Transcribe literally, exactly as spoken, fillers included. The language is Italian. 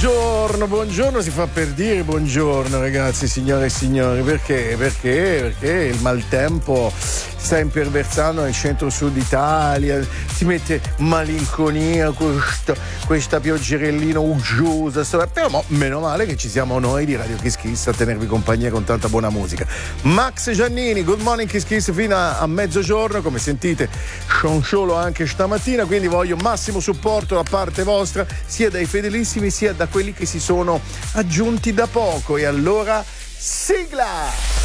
Buongiorno, buongiorno, si fa per dire buongiorno ragazzi, signore e signori, perché? Perché? Perché il maltempo sta imperversando nel centro-sud Italia, si mette malinconia, questa, questa pioggerellina uggiosa, però mo, meno male che ci siamo noi di Radio Kiss Kiss a tenervi compagnia con tanta buona musica. Max Giannini, good morning Kiss Kiss fino a, a mezzogiorno, come sentite scionsciolo anche stamattina, quindi voglio massimo supporto da parte vostra, sia dai fedelissimi sia da quelli che si sono aggiunti da poco. E allora sigla!